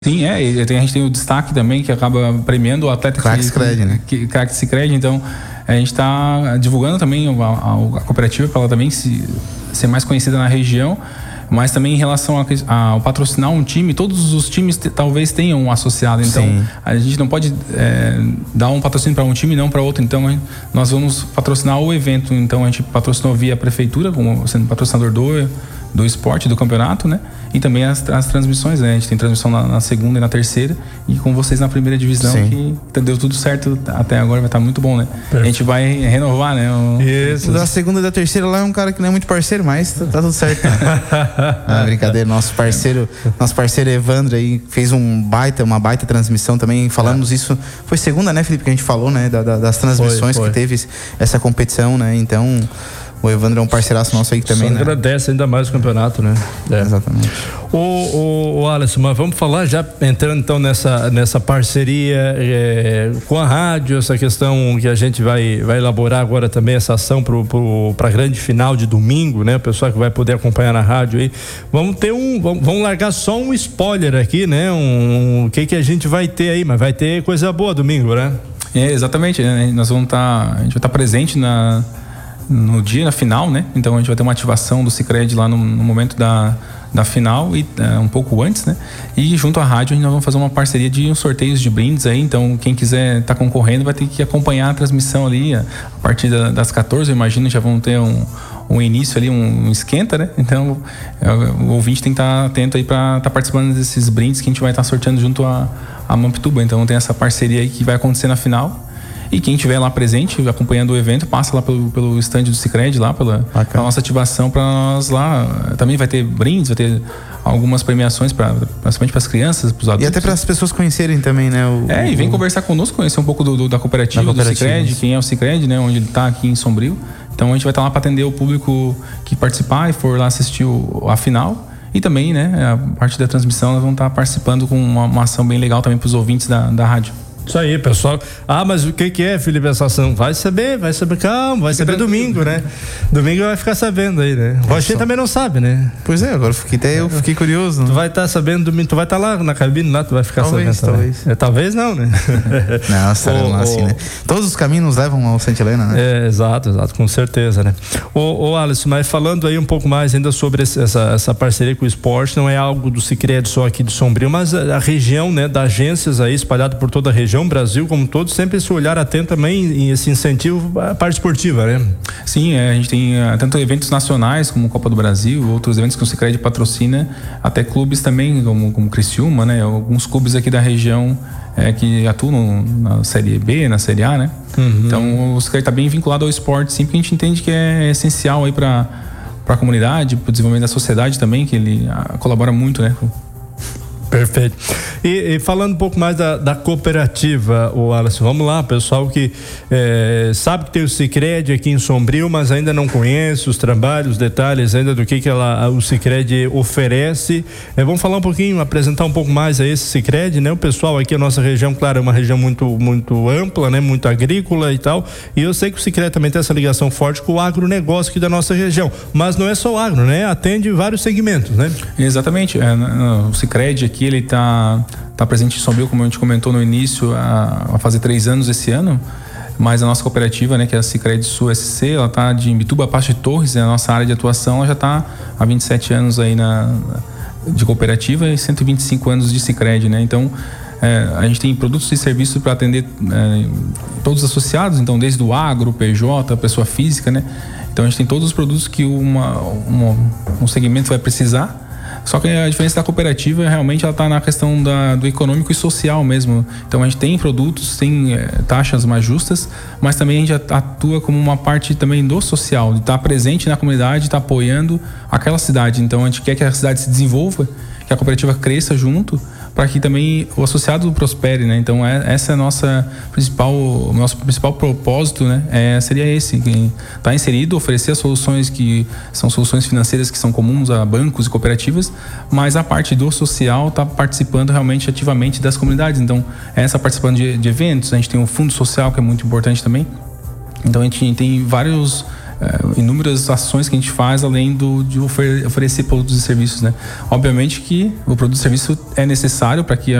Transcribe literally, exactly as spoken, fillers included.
Sim, é, e tem, a gente tem o destaque também que acaba premiando o atleta Crack Sicredi, né? Que, Crack Sicredi, então a gente está divulgando também a, a, a cooperativa para ela também se, ser mais conhecida na região, mas também em relação a, a, ao patrocinar um time, todos os times te, talvez tenham um associado, então Sim. a gente não pode é, dar um patrocínio para um time e não para outro, então hein, nós vamos patrocinar o evento, então a gente patrocinou via prefeitura, como sendo patrocinador do, do esporte, do campeonato, né? E também as, as transmissões, né? A gente tem transmissão na, na segunda e na terceira e com vocês na primeira divisão, Sim. que deu tudo certo até agora, vai estar muito bom, né? Perfeito. A gente vai renovar, né? O... Isso. Da segunda e da terceira lá é um cara que não é muito parceiro, mas tá, tá tudo certo. Né? Ah, brincadeira, nosso parceiro, nosso parceiro Evandro aí fez um baita, uma baita transmissão também, falamos é. isso, foi segunda, né, Felipe, que a gente falou, né? Da, da, das transmissões foi, foi. que teve essa competição, né? Então... O Evandro é um parceiraço nosso aí também, Só né? agradece ainda mais o campeonato, né? É. Exatamente. O, o, o Alisson, mas vamos falar já entrando então nessa, nessa parceria é, com a rádio, essa questão que a gente vai, vai elaborar agora também, essa ação para a grande final de domingo, né? O pessoal que vai poder acompanhar na rádio aí. Vamos ter um, vamos, vamos largar só um spoiler aqui, né? Um, o que que a gente vai ter aí, mas vai ter coisa boa domingo, né? É, exatamente, né? Nós vamos estar, a gente vai estar presente na no dia, na final, né? Então a gente vai ter uma ativação do Sicredi lá no, no momento da, da final e é, um pouco antes, né? E junto à rádio a gente vamos fazer uma parceria de uns sorteios de brindes aí, então quem quiser estar tá concorrendo vai ter que acompanhar a transmissão ali a, a partir da, das quatorze, eu imagino, já vão ter um, um início ali, um, um esquenta, né? Então é, o ouvinte tem que estar tá atento aí para estar tá participando desses brindes que a gente vai estar tá sorteando junto à a, a Mampituba, então tem essa parceria aí que vai acontecer na final. E quem estiver lá presente, acompanhando o evento, passa lá pelo, pelo stand do Sicredi, lá pela, pela nossa ativação para nós lá. Também vai ter brindes, vai ter algumas premiações, pra, principalmente para as crianças, para os adultos. E até para as pessoas conhecerem também, né? O, é, e vem o... conversar conosco, conhecer um pouco do, do, da, cooperativa, da cooperativa, do Sicredi, quem é o Sicredi, né? Onde ele está aqui em Sombrio. Então a gente vai estar lá para atender o público que participar e for lá assistir o, a final. E também, né, a parte da transmissão, nós vamos estar participando com uma, uma ação bem legal também para os ouvintes da, da rádio. Isso aí, pessoal. Ah, mas o que que é, Felipe, essa ação? Vai saber, vai saber, calma, vai saber domingo, né? Domingo vai ficar sabendo aí, né? O Rochinha também não sabe, né? Pois é, agora fiquei, até eu fiquei curioso. Né? Tu vai estar tá sabendo domingo, tu vai estar tá lá na cabine, lá, tu vai ficar talvez, sabendo. Talvez, é, talvez não, né? Não, estaremos lá assim, né? Todos os caminhos levam ao Santa Helena, né? É, exato, exato, com certeza, né? Ô, ô Alisson, mas falando aí um pouco mais ainda sobre esse, essa, essa parceria com o esporte, não é algo do Sicredi só aqui de Sombrio, mas a, a região, né, das agências aí espalhado por toda a região, Brasil como todo, sempre esse olhar atento também em esse incentivo à parte esportiva, né? Sim, é, a gente tem uh, tanto eventos nacionais como Copa do Brasil, outros eventos que o Sicredi patrocina, até clubes também como, como Criciúma, né? Alguns clubes aqui da região é, que atuam na Série B, na Série A, né? Uhum. Então o Sicredi está bem vinculado ao esporte, sim, porque a gente entende que é essencial aí para para a comunidade, para o desenvolvimento da sociedade também, que ele uh, colabora muito, né? Perfeito. E, e falando um pouco mais da, da cooperativa, o Alisson, vamos lá, pessoal que é, sabe que tem o Sicredi aqui em Sombrio, mas ainda não conhece os trabalhos, os detalhes ainda do que, que ela, o Sicredi oferece. É, vamos falar um pouquinho, apresentar um pouco mais a esse Sicredi, né? O pessoal aqui, a nossa região, claro, é uma região muito, muito ampla, né? Muito agrícola e tal. E eu sei que o Sicredi também tem essa ligação forte com o agronegócio aqui da nossa região. Mas não é só o agro, né? Atende vários segmentos, né? Exatamente. É, o Sicredi aqui, ele está tá presente em Sombrio, como a gente comentou no início, a, a fazer três anos esse ano, mas a nossa cooperativa, né, que é a Sicredi Sul S C, ela está de Imbituba, Pasto de Torres, é a nossa área de atuação, ela já está há vinte e sete anos aí na, de cooperativa e cento e vinte e cinco anos de Sicredi, né? Então, é, a gente tem produtos e serviços para atender é, todos os associados, então desde o agro, P J, pessoa física, né? Então a gente tem todos os produtos que uma, uma, um segmento vai precisar. Só que a diferença da cooperativa realmente ela está na questão da, do econômico e social mesmo. Então a gente tem produtos, tem é, taxas mais justas, mas também a gente atua como uma parte também do social, de estar tá presente na comunidade, estar tá apoiando aquela cidade. Então a gente quer que a cidade se desenvolva, que a cooperativa cresça junto, para que também o associado prospere, né? Então é, essa é a nossa principal, o nosso principal propósito, né? É, seria esse, estar inserido, oferecer as soluções que são soluções financeiras que são comuns a bancos e cooperativas, mas a parte do social está participando realmente ativamente das comunidades. Então essa participando de, de eventos, a gente tem um fundo social que é muito importante também. Então a gente tem vários é, inúmeras ações que a gente faz além do, de ofer- oferecer produtos e serviços, né? Obviamente que o produto e serviço é necessário para que